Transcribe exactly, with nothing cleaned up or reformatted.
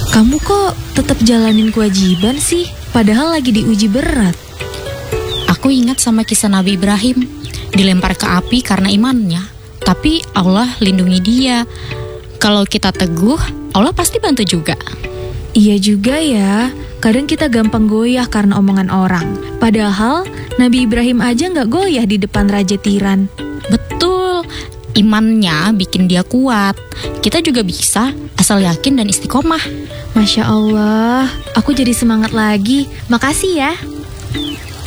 Kamu kok tetap jalanin kewajiban sih? Padahal lagi diuji berat. Aku ingat sama kisah Nabi Ibrahim, dilempar ke api karena imannya, tapi Allah lindungi dia. Kalau kita teguh, Allah pasti bantu juga. Iya juga ya, kadang kita gampang goyah karena omongan orang. Padahal Nabi Ibrahim aja gak goyah di depan Raja Tiran. Betul, imannya bikin dia kuat. Kita juga bisa, asal yakin dan istiqomah. Masya Allah, aku jadi semangat lagi. Makasih ya.